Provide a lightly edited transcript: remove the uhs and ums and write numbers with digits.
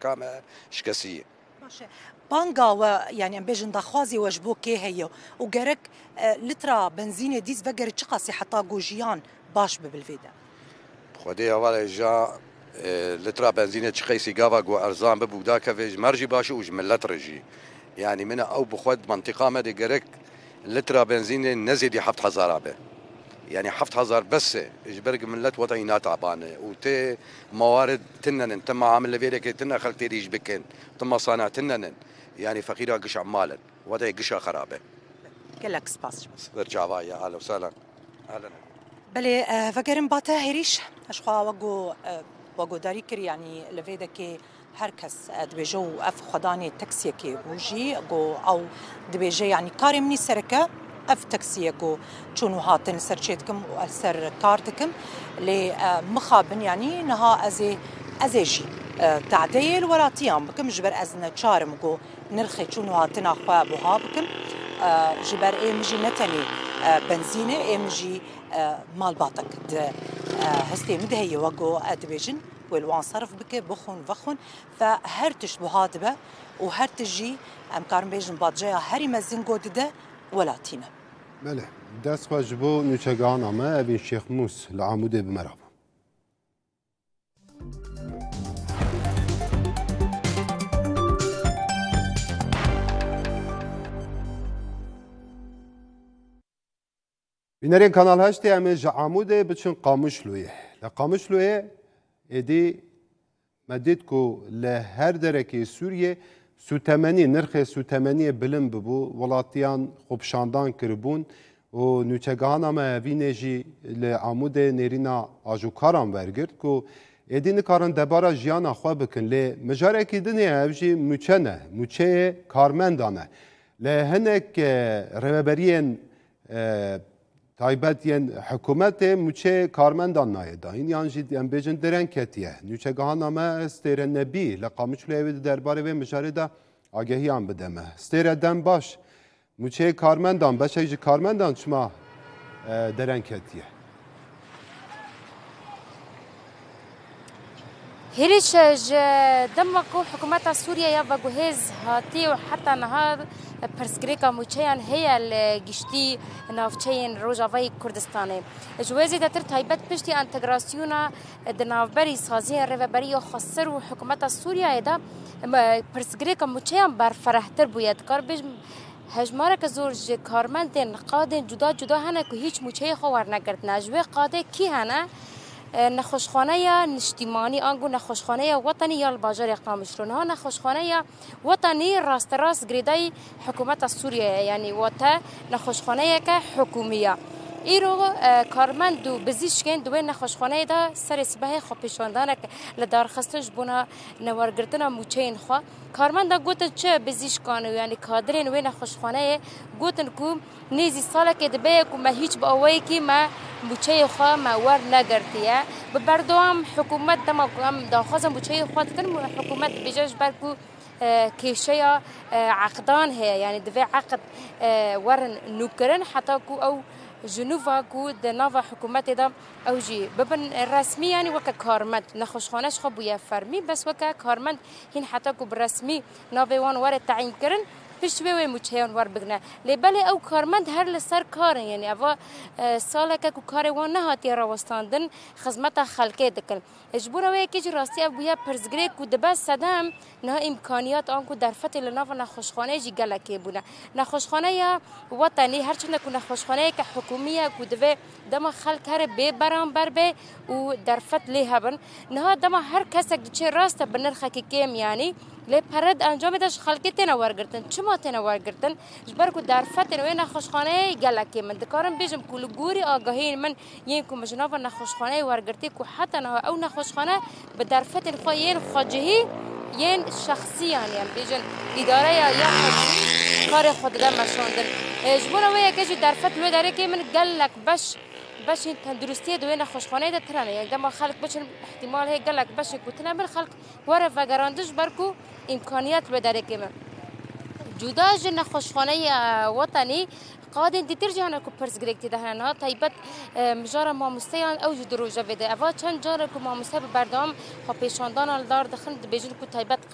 حكامة شكسية بانغا ويعني بيجن دخوازي وجبوكي هي وجرك لترا بنزينة ديز فجر تشقصي حتى جوجيان باش بالفيدا خدي أول جا لترا بنزينة شقيسي جافا جو أرزان ببودا كفيج مرجي باشو وجملت رجي يعني من أو بخد منطقة ما دي جرك لترا بنزينة نزيد 7000 به يعني 7000 بس اجبرك ملت وطنيات تعبانه وتي موارد تنن تم عامل فيديك تنن خلق تيجي بكن تم صانع تنن يعني فقيره قش عمالا وضعي قشا خرابه كلك سباس برجع بايا اهلا وسهلا اهلا بلي فكرم باتا هريش اشخوا وقو داري كري يعني لفيدك هركس دبيجو اف خداني تاكسي كي بوجي او دبيجي يعني كارمني سركه اف تاكسيكو شنو هاتن سرشيتكم وسر كارتكم لمخابن يعني نها ازيجي تعديل ولا تيام بكم جبر ازنا تشارمكو نرخي شنو هاتن اخوا بوها بكم جبر اي مجي نتني بنزينه اي مجي مال باطك هستي مدهي وقو ادبيجن والوان صرف بك بخون فهرتش بهاتبه وهرتجي امكارم بيجن بادجايا هري مزنقو دده ولا تينا بله دست خواجبو نوچگان آمه ابین شیخ موس لعموده بمراب بینرین کانال هشتی همه جعموده بچن قاموشلویه لقاموشلویه ادی مدید کو لهر درکی سوریه سوتمنی نرخ سوتمنی بلند ببو ولاتیان خوبشاندان کربون و نوچگاهان ما وینجی لعمود نرینا آجوکاران ورگرد کو ادین کارن دبارا جیان خوا بکن لی مجاره کی دنیا اوجی موچنه موچه کارمندانه لهنک رهبرین تایبەتیان حکوومەتێ موچێ کارمەندان نایەداین یان jî em bêjin derengketiye nûçegahana me stêre nebî li Qamişloyê de derbarê vê mijarê de agehiyan bide me stêre dem baş موچێ karmendan beşek ji karmendan çima derengketiye هريش دمكو حكومة سوريا يا بجهز هاتي وحتى نهار برسكريكا موتشيان هي الجشتي نافشين روجافي كردستاني جوازي دتر تايبت بشتي انتجراسيونا دنافبري سازين ريفبري خسر وحكومة سوريا يدا برسكريكا موتشيان برفرحتر بويد كاربج هجمارك زورج كارمندين قادن جدا جدا هنا كو هيچ موتشي خوار نگرد نجوه قاده كي هنا نخوشخانه نشتیمانی آنگو نخوشخانه وطنی یا الباجر قامشلون ها نخوشخانه وطنی راست راست گریدای حکومت سوریه یعنی وطا نخوشخانه که حکومیه ایرو کارمند دو بزیشکن دوی نخوشخانه دا سر سبه خوپیشاندانه لدار خستنش بونا نوارگرتنا موچین خوا کارمند دا گوتن چه بزیشکانو یعنی کادرین وی نخوشخانه گوتن کو نیزی ساله که دبه کو ما هیچ با اوی که ما موچه خوا ما ور نگرتیه ببردوام حکومت دما هم داخوازم موچه خوا تکن حکومت بجاش برکو کیشه عقدان هي يعني دفع عقد ورن نوكرن حتى كو او جنوبا كو دنافا حكومت دا او جي ببن رسمي يعني وكا كارمند نخوشخانش خو بويا فرمي بس وكا كارمند هين حتى كو برسمي نافي وان ور تعيين كرن فيش بيوي موچيان ور بگنا لبالي او كارمند هر لسر كارن يعني اوا سالك كو كار وان نهاتي راوستاندن خدمت خلقه دكن اجبور وي كي راستي ابويا پرزگري كو دبس صدام نه امكانيات انكو درفت لناف نخوشخانه جي گلكي بونا نخوشخانه وطني هر چنه كو نخوشخانه ك حكوميه كو دو دما خلق هر بي برانبر به و درفت لهبن نه دما هر کسك چه راست بنرخه كيم يعني لی پرد انجام داشت خلقی تنوار گرتن چما تنوار گرتن جبر کو درفت نوی نخوشخانه گلکی من دکارم بیجم کل گوری آگاهی من یه کو مجناب نخوشخانه ورگرتی کو حتی نه او نخوشخانه به درفت الخوا ین خواجهی ین شخصی یعنی بیجن اداره یا کار خود ده مشاندن جبر وی که درفت لو داره که من گلک باش تندرستی دوی نخوشخانه ده ترانه یعنی دما خلق بچن احتمال هی گلک باش کوتنه بل خلق وره وگراندش برکو امکانیت بداره که جدا جن نخوشخانه وطنی قادن دیتر جانا کو پرس گرفتی دهن ها تایبت مجار ما مستیان او جدرو جویده اوا چند جار کو ما مستب بردام ها پیشاندان دار دخن بیجن کو تایبت